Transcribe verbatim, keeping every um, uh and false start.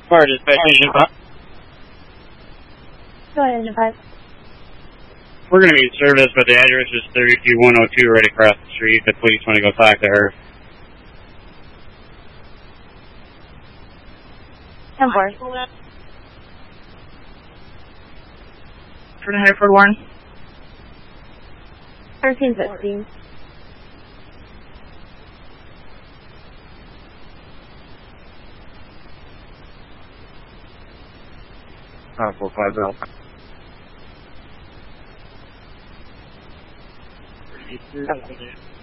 Fire dispatch, Engine five. Go ahead, Engine five. We're going to be serviced, but the address is thirty-two one oh two right across the street. The police want to go talk to her. ten four. For the Hereford Warren. thirteen fifteen. Uh, four five zero. It's